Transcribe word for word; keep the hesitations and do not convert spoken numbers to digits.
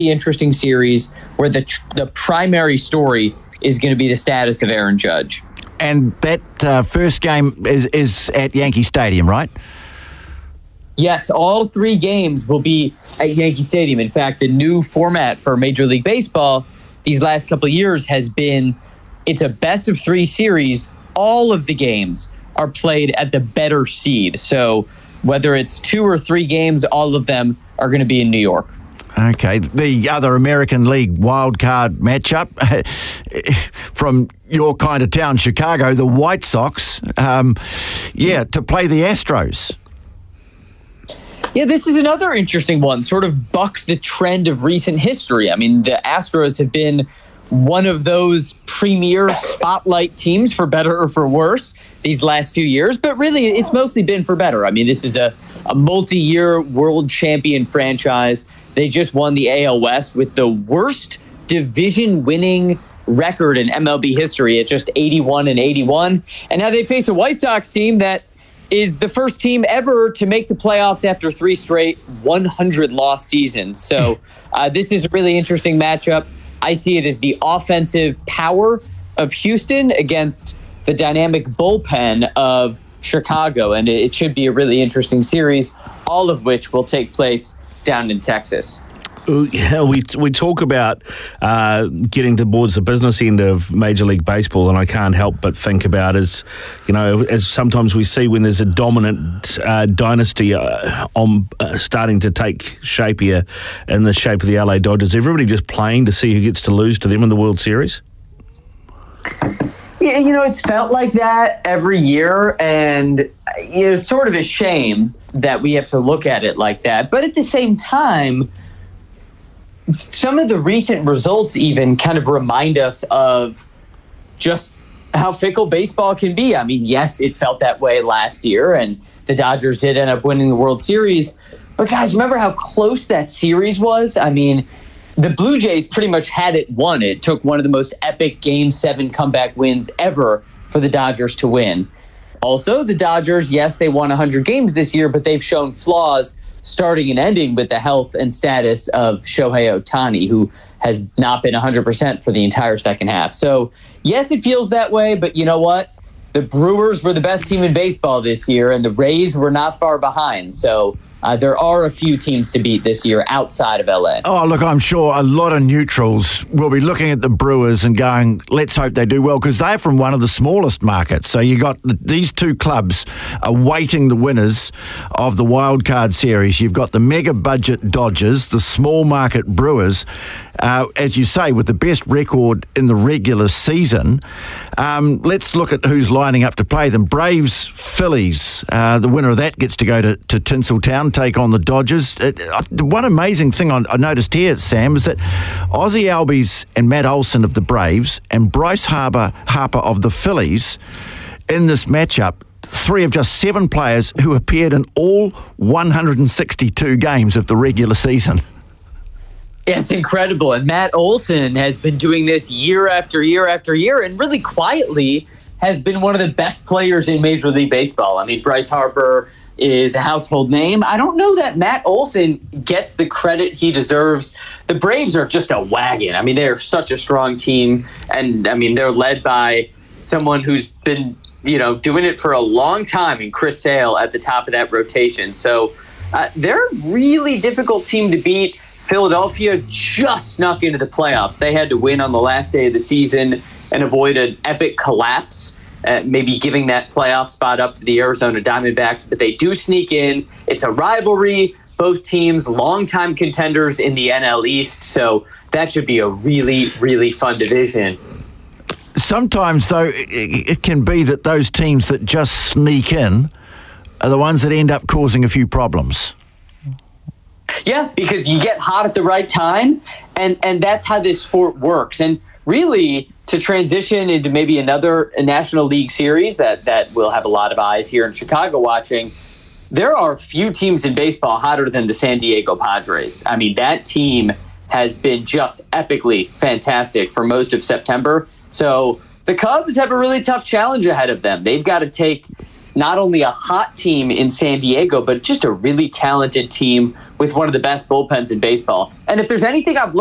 interesting series where the the primary story is going to be the status of Aaron Judge. And that uh, first game is, is at Yankee Stadium, right? Yes, all three games will be at Yankee Stadium. In fact, the new format for Major League Baseball these last couple of years has been, it's a best of three series. All of the games are played at the better seed. So whether it's two or three games, all of them are going to be in New York. Okay, the other American League wild card matchup from your kind of town, Chicago, the White Sox, um, yeah, to play the Astros. Yeah, this is another interesting one, sort of bucks the trend of recent history. I mean, the Astros have been one of those premier spotlight teams, for better or for worse, these last few years. But really, it's mostly been for better. I mean, this is a, a multi-year world champion franchise. They just won the A L West with the worst division-winning record in M L B history at just eighty-one and eighty-one. And now they face a White Sox team that is the first team ever to make the playoffs after three straight one hundred loss seasons. So uh, this is a really interesting matchup. I see it as the offensive power of Houston against the dynamic bullpen of Chicago. And it should be a really interesting series, all of which will take place down in Texas. Yeah, we we talk about uh, getting towards the business end of Major League Baseball, and I can't help but think about as you know, as sometimes we see when there's a dominant uh, dynasty uh, on uh, starting to take shape here in the shape of the L A Dodgers. Everybody just playing to see who gets to lose to them in the World Series. Yeah, you know, it's felt like that every year, and you know, it's sort of a shame that we have to look at it like that. But at the same time, some of the recent results even kind of remind us of just how fickle baseball can be. I mean, yes, it felt that way last year, and the Dodgers did end up winning the World Series. But guys, remember how close that series was? I mean, the Blue Jays pretty much had it won. It took one of the most epic Game seven comeback wins ever for the Dodgers to win. Also, the Dodgers, yes, they won one hundred games this year, but they've shown flaws starting and ending with the health and status of Shohei Ohtani, who has not been one hundred percent for the entire second half. So, yes, it feels that way, but you know what? The Brewers were the best team in baseball this year, and the Rays were not far behind. So uh, there are a few teams to beat this year outside of L A. Oh, look, I'm sure a lot of neutrals will be looking at the Brewers and going, let's hope they do well, because they're from one of the smallest markets. So you got the, these two clubs awaiting the winners of the wild card series. You've got the mega budget Dodgers, the small market Brewers, uh, as you say, with the best record in the regular season. Um, let's look at who's lining up to play them. Braves, Phillies. Uh, the winner of that gets to go to, to Tinseltown, take on the Dodgers. Uh, one amazing thing I, I noticed here, Sam, is that Ozzie Albies and Matt Olson of the Braves and Bryce Harper, Harper of the Phillies in this matchup, three of just seven players who appeared in all one hundred sixty-two games of the regular season. Yeah, it's incredible. And Matt Olson has been doing this year after year after year, and really quietly has been one of the best players in Major League Baseball. I mean, Bryce Harper is a household name. I don't know that Matt Olson gets the credit he deserves. The Braves are just a wagon. I mean, they're such a strong team. And, I mean, they're led by someone who's been, you know, doing it for a long time in Chris Sale at the top of that rotation. So uh, they're a really difficult team to beat. Philadelphia just snuck into the playoffs. They had to win on the last day of the season and avoid an epic collapse, uh, maybe giving that playoff spot up to the Arizona Diamondbacks. But they do sneak in. It's a rivalry. Both teams, longtime contenders in the N L East. So that should be a really, really fun division. Sometimes, though, it, it can be that those teams that just sneak in are the ones that end up causing a few problems. Yeah, because you get hot at the right time, and, and that's how this sport works. And really, to transition into maybe another National League series that, that will have a lot of eyes here in Chicago watching, there are few teams in baseball hotter than the San Diego Padres. I mean, that team has been just epically fantastic for most of September. So the Cubs have a really tough challenge ahead of them. They've got to take not only a hot team in San Diego, but just a really talented team with one of the best bullpens in baseball. And if there's anything I've